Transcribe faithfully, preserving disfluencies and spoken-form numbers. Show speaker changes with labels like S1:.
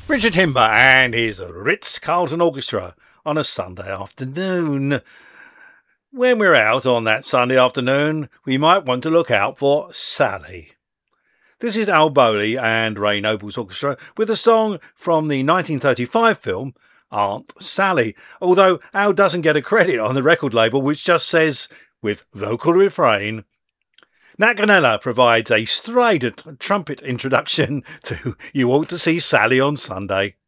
S1: Richard Timber and his Ritz-Carlton Orchestra on a Sunday afternoon. When we're out on that Sunday afternoon, we might want to look out for Sally. This is Al Bowley and Ray Noble's orchestra with a song from the nineteen thirty-five film Aunt Sally, although Al doesn't get a credit on the record label, which just says, with vocal refrain. Nat Ganella provides a strident trumpet introduction to You Ought to See Sally on Sunday.